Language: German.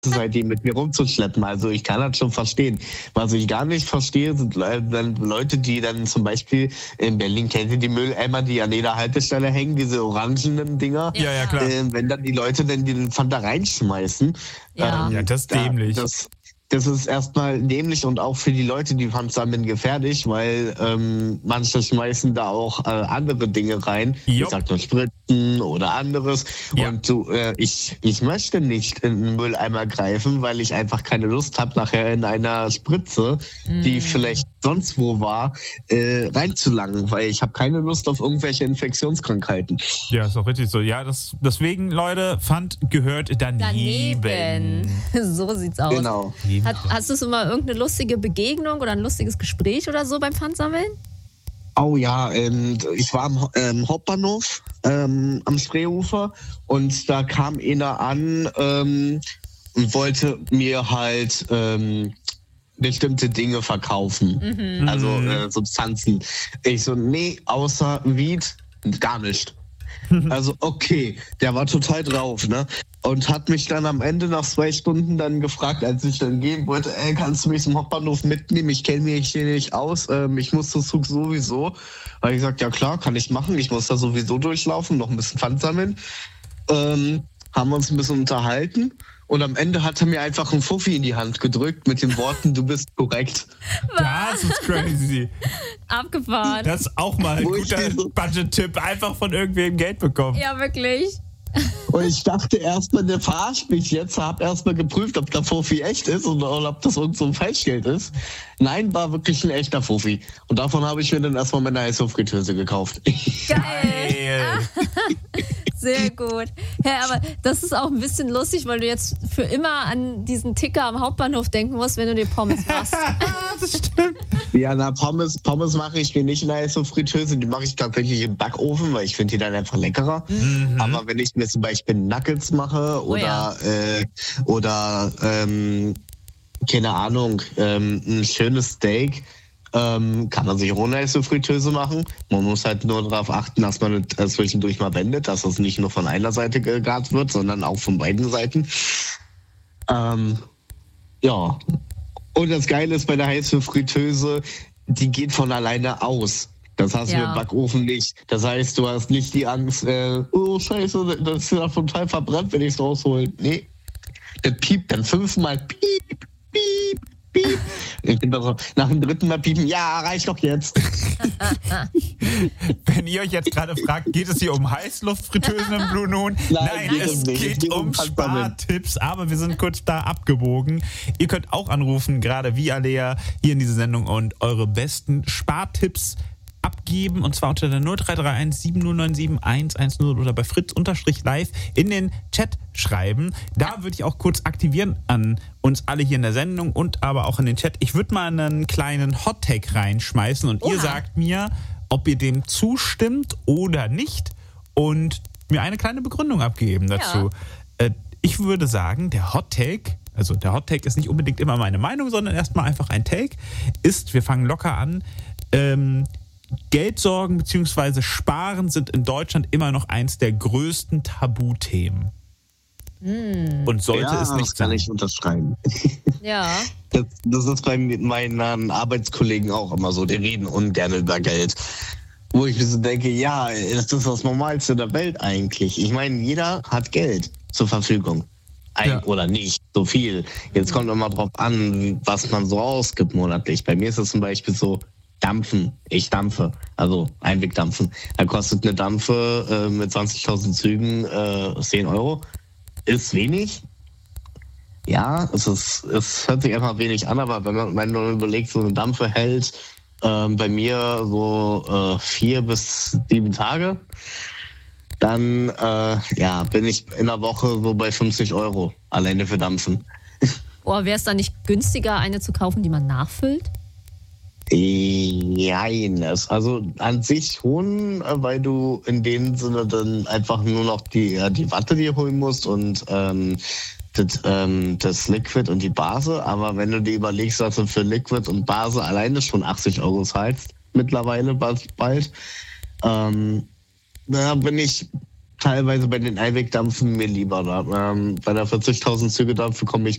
Zeit, die mit mir rumzuschleppen. Also ich kann das schon verstehen. Was ich gar nicht verstehe, sind dann Leute, die dann zum Beispiel in Berlin, kennt ihr die Mülleimer, die an jeder Haltestelle hängen, diese orangenen Dinger? Ja, klar. Wenn dann die Leute dann den Pfand da reinschmeißen. Ja. Ja, das ist dämlich. Das ist erstmal dämlich und auch für die Leute, die Pfand sammeln, gefährlich, weil manche schmeißen da auch andere Dinge rein. Jupp. Ich sag nur Spritzen oder anderes. Ja. Und ich möchte nicht in den Mülleimer greifen, weil ich einfach keine Lust habe, nachher in einer Spritze, die vielleicht sonst wo war, reinzulangen, weil ich habe keine Lust auf irgendwelche Infektionskrankheiten. Ja, ist auch richtig so. Ja, deswegen, Leute, Pfand gehört daneben. So sieht's aus. Genau. Hast du so mal irgendeine lustige Begegnung oder ein lustiges Gespräch oder so beim Pfandsammeln? Oh ja, ich war am Hauptbahnhof am Spreeufer und da kam einer an und wollte mir halt bestimmte Dinge verkaufen, also Substanzen. Ich so, nee, außer Weed gar nicht. Also okay, der war total drauf, ne? Und hat mich dann am Ende nach 2 Stunden dann gefragt, als ich dann gehen wollte, kannst du mich zum Hauptbahnhof mitnehmen? Ich kenne mich hier nicht aus, ich muss zum Zug sowieso. Da habe ich gesagt, ja klar, kann ich machen, ich muss da sowieso durchlaufen, noch ein bisschen Pfand sammeln. Haben wir uns ein bisschen unterhalten und am Ende hat er mir einfach einen Fuffi in die Hand gedrückt mit den Worten, du bist korrekt. Das ist crazy. Abgefahren. Das ist auch mal ein guter Budget-Tipp. Einfach von irgendwem Geld bekommen. Ja, wirklich. Und ich dachte erstmal, der verarscht mich jetzt, habe erstmal geprüft, ob der Fuffi echt ist oder ob das irgend so ein Falschgeld ist. Nein, war wirklich ein echter Fuffi. Und davon habe ich mir dann erstmal meine Eishof-Fritteuse gekauft. Geil. Sehr gut. Ja, aber das ist auch ein bisschen lustig, weil du jetzt für immer an diesen Ticker am Hauptbahnhof denken musst, wenn du dir Pommes machst. Das stimmt. Ja, na, Pommes mache ich mir nicht in der Eishof-Fritteuse, die mache ich tatsächlich im Backofen, weil ich finde die dann einfach leckerer. Aber wenn ich mir zum Beispiel Nuggets mache oder keine Ahnung, ein schönes Steak, kann man sich ohne Eishof-Fritteuse machen. Man muss halt nur darauf achten, dass man es zwischendurch mal wendet, dass es nicht nur von einer Seite gegart wird, sondern auch von beiden Seiten. Ja. Und das Geile ist bei der Eishof-Fritteuse, die geht von alleine aus. Das hast du im Backofen nicht. Das heißt, du hast nicht die Angst, oh Scheiße, das ist ja total verbrannt, wenn ich es raushole. Nee. Das piept dann 5-mal. Piep, piep, piep. Ich bin doch so, nach dem 3. Mal piepen, ja, reicht doch jetzt. Wenn ihr euch jetzt gerade fragt, geht es hier um Heißluftfritteusen im Blue Moon? Nein, es geht um Spartipps, aber wir sind kurz da abgebogen. Ihr könnt auch anrufen, gerade wie Alea, hier in diese Sendung und eure besten Spartipps abgeben und zwar unter der 0331 7097 110 oder bei fritz_live in den Chat schreiben. Da würde ich auch kurz aktivieren an uns alle hier in der Sendung und aber auch in den Chat. Ich würde mal einen kleinen Hot-Take reinschmeißen und ihr sagt mir, ob ihr dem zustimmt oder nicht und mir eine kleine Begründung abgeben dazu. Ja. Ich würde sagen, der Hot-Take, also der Hot-Take ist nicht unbedingt immer meine Meinung, sondern erstmal einfach ein Take, ist, wir fangen locker an, Geldsorgen bzw. Sparen sind in Deutschland immer noch eins der größten Tabuthemen. Und sollte es nicht das kann sein. ich unterschreiben. Ja. Das ist bei meinen Arbeitskollegen auch immer so, die reden ungern über Geld. Wo ich mir so denke, ja, das ist das Normalste der Welt eigentlich. Ich meine, jeder hat Geld zur Verfügung. Oder nicht so viel. Jetzt kommt immer drauf an, was man so ausgibt monatlich. Bei mir ist es zum Beispiel so, Dampfen. Ich dampfe. Also Einwegdampfen. Da kostet eine Dampfe mit 20.000 Zügen 10 Euro. Ist wenig. Ja, es hört sich einfach wenig an, aber wenn man überlegt, so eine Dampfe hält bei mir so 4 bis 7 Tage, dann bin ich in der Woche so bei 50 Euro alleine für Dampfen. Wäre es dann nicht günstiger, eine zu kaufen, die man nachfüllt? Nein, also an sich schon, weil du in dem Sinne dann einfach nur noch die Watte dir holen musst und das Liquid und die Base. Aber wenn du dir überlegst, dass du für Liquid und Base alleine schon 80 Euro zahlst, mittlerweile bald, da bin ich teilweise bei den Einwegdampfen mir lieber da. Bei der 40.000 Züge Dampfe komme ich